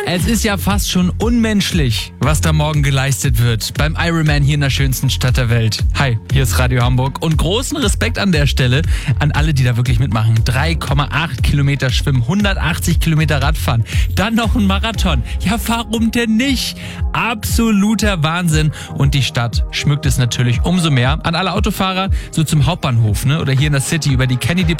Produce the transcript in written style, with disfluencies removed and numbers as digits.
Es ist ja fast schon unmenschlich, was da morgen geleistet wird beim Ironman hier in der schönsten Stadt der Welt. Hi, hier ist Radio Hamburg und großen Respekt an der Stelle an alle, die da wirklich mitmachen. 3,8 Kilometer schwimmen, 180 Kilometer Radfahren, dann noch ein Marathon. Ja, warum denn nicht? Absoluter Wahnsinn. Und die Stadt schmückt es natürlich umso mehr. An alle Autofahrer so zum Hauptbahnhof, ne? Oder hier in der City über die Kennedy